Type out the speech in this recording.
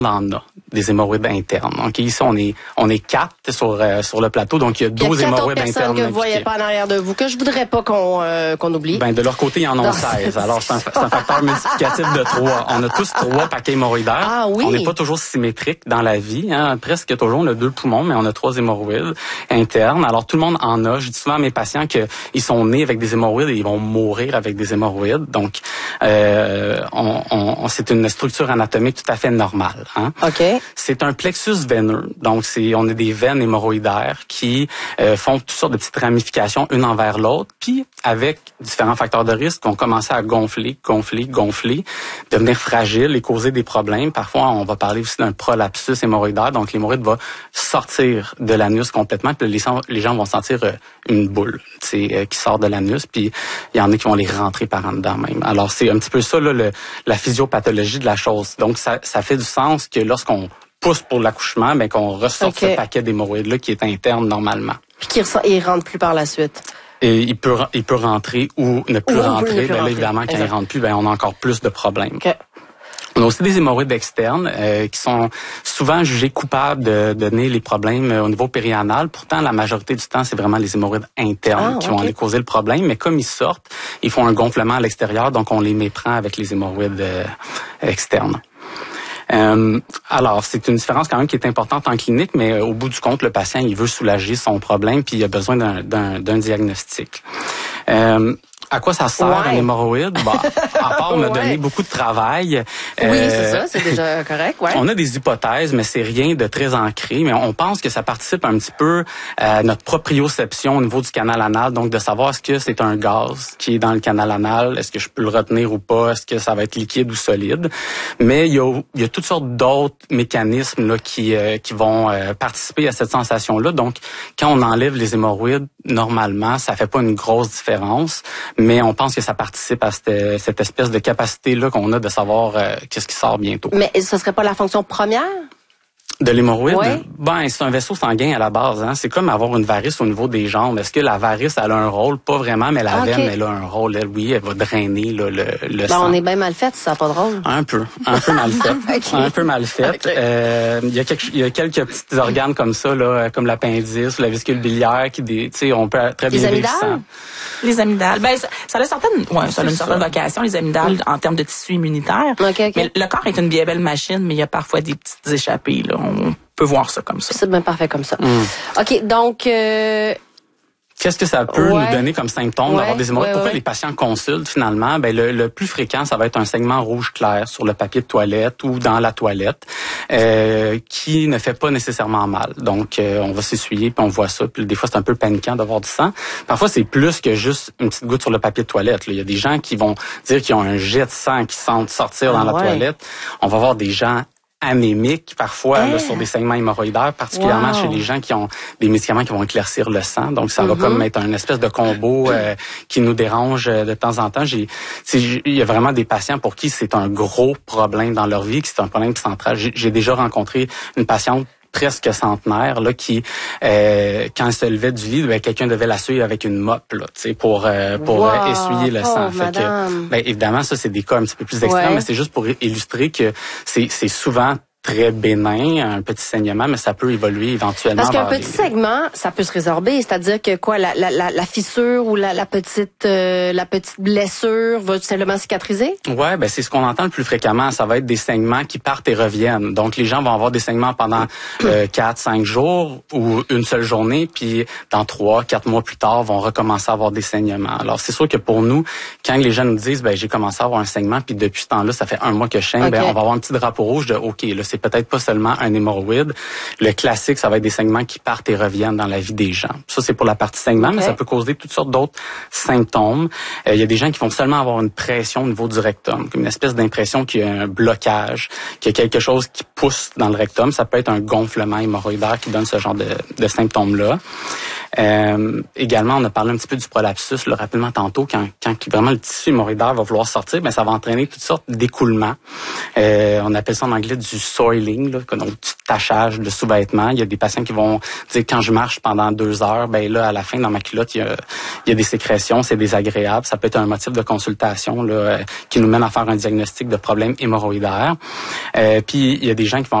en a des hémorroïdes internes. Donc ici, on est 4 sur le plateau, donc il y a 12 hémorroïdes internes. Que vous voyez pas en arrière de vous, que je voudrais pas qu'on oublie. Ben, de leur côté, ils en ont 16. Alors, c'est un facteur multiplicatif de 3. On a tous 3 paquets hémorroïdaires. Ah oui. On n'est pas toujours symétrique dans la vie, hein. Presque toujours, on a 2 poumons, mais on a 3 hémorroïdes internes. Alors, tout le monde en a. Je dis souvent à mes patients qu'ils sont nés avec des hémorroïdes et ils vont mourir avec des hémorroïdes. Donc, c'est une structure anatomique tout à fait normale, hein. OK. C'est un plexus veineux. Donc, on a des veines hémorroïdaires qui font toutes sortes de petites ramifications une envers l'autre. Puis, avec différents facteurs de risque, on commence à gonfler, devenir fragile et causer des problèmes. Parfois, on va parler aussi d'un prolapsus hémorroïdaire. Donc, l'hémorroïde va sortir de l'anus complètement. Puis, les gens vont sentir une boule qui sort de l'anus. Puis, il y en a qui vont les rentrer par en dedans même. Alors, c'est un petit peu ça, là, la physiopathologie de la chose. Donc, ça fait du sens que lorsqu'on pousse pour l'accouchement, ben qu'on ressorte ce paquet d'hémorroïdes-là qui est interne normalement. Puis il rentre plus par la suite. Et il peut rentrer ou ne plus rentrer. Ben là, évidemment, quand il rentre plus, ben on a encore plus de problèmes. Okay. On a aussi des hémorroïdes externes qui sont souvent jugés coupables de donner les problèmes au niveau périanal. Pourtant, la majorité du temps, c'est vraiment les hémorroïdes internes qui vont aller causer le problème. Mais comme ils sortent, ils font un gonflement à l'extérieur, donc on les méprend avec les hémorroïdes externes. Alors, c'est une différence quand même qui est importante en clinique, mais au bout du compte, le patient, il veut soulager son problème puis il a besoin d'un diagnostic. À quoi ça sert un hémorroïde? Bah, à part me donner beaucoup de travail. Oui, c'est ça, c'est déjà correct. Ouais. On a des hypothèses, mais c'est rien de très ancré. Mais on pense que ça participe un petit peu à notre proprioception au niveau du canal anal, donc de savoir est-ce que c'est un gaz qui est dans le canal anal, est-ce que je peux le retenir ou pas, est-ce que ça va être liquide ou solide. Mais il y a toutes sortes d'autres mécanismes là qui vont participer à cette sensation-là. Donc, quand on enlève les hémorroïdes, normalement, ça fait pas une grosse différence. Mais on pense que ça participe à cette espèce de capacité-là qu'on a de savoir qu'est-ce qui sort bientôt. Mais ce serait pas la fonction première? De l'hémorroïde? Ouais. Ben, c'est un vaisseau sanguin à la base, hein. C'est comme avoir une varice au niveau des jambes. Est-ce que la varice, elle a un rôle? Pas vraiment, mais la veine, elle a un rôle. Elle, oui, elle va drainer là, le sang. On est bien mal fait, ça, pas drôle. Un peu mal fait. Okay. Un peu mal fait. Okay. Il y a quelques petits organes comme ça, là, comme l'appendice ou la vésicule biliaire qui, tu sais, on peut très bien vivre sans. Les amygdales. Ben, ça a une certaine vocation, les amygdales, en termes de tissu immunitaire. Okay. Mais le corps est une bien belle machine, mais il y a parfois des petites échappées, là. On peut voir ça comme ça. C'est bien parfait comme ça. OK, donc... Qu'est-ce que ça peut nous donner comme symptôme d'avoir des hémorroïdes? Pourquoi les patients consultent finalement? Ben le plus fréquent, ça va être un segment rouge clair sur le papier de toilette ou dans la toilette qui ne fait pas nécessairement mal. Donc, on va s'essuyer puis on voit ça. Puis des fois, c'est un peu paniquant d'avoir du sang. Parfois, c'est plus que juste une petite goutte sur le papier de toilette. Là. Il y a des gens qui vont dire qu'ils ont un jet de sang qui sentent sortir dans la toilette. On va voir des gens anémiques parfois là, sur des segments hémorroïdaires, particulièrement chez les gens qui ont des médicaments qui vont éclaircir le sang. Donc, ça va comme être une espèce de combo qui nous dérange de temps en temps. Il y a vraiment des patients pour qui c'est un gros problème dans leur vie, que c'est un problème central. J'ai déjà rencontré une patiente presque centenaire là qui quand elle se levait du lit, quelqu'un devait la suivre avec une mop là, tu sais pour essuyer le sang. Fait que, évidemment ça c'est des cas un petit peu plus extrêmes, mais c'est juste pour illustrer que c'est souvent très bénin, un petit saignement, mais ça peut évoluer éventuellement. Parce qu'un petit segment, ça peut se résorber, c'est-à-dire que quoi, la fissure ou la petite blessure va simplement cicatriser? Ouais, ben c'est ce qu'on entend le plus fréquemment. Ça va être des saignements qui partent et reviennent. Donc les gens vont avoir des saignements pendant 4-5 jours ou une seule journée, puis dans 3-4 mois plus tard, vont recommencer à avoir des saignements. Alors c'est sûr que pour nous, quand les gens nous disent, j'ai commencé à avoir un saignement, puis depuis ce temps-là, ça fait 1 mois que je saigne, on va avoir un petit drapeau rouge de OK, là c'est peut-être pas seulement un hémorroïde. Le classique, ça va être des saignements qui partent et reviennent dans la vie des gens. Ça, c'est pour la partie saignement, mais ça peut causer toutes sortes d'autres symptômes. Il y a des gens qui vont seulement avoir une pression au niveau du rectum, comme une espèce d'impression qu'il y a un blocage, qu'il y a quelque chose qui pousse dans le rectum. Ça peut être un gonflement hémorroïdaire qui donne ce genre de symptômes-là. Également, on a parlé un petit peu du prolapsus, là, rapidement tantôt, quand vraiment le tissu hémorroïdaire va vouloir sortir, ben ça va entraîner toutes sortes d'écoulements. On appelle ça en anglais du soiling, là, donc du tachage de sous-vêtements. Il y a des patients qui vont dire, quand je marche pendant 2 heures, ben là, à la fin, dans ma culotte, il y a des sécrétions, c'est désagréable. Ça peut être un motif de consultation là, qui nous mène à faire un diagnostic de problème hémorroïdaire. Puis, il y a des gens qui vont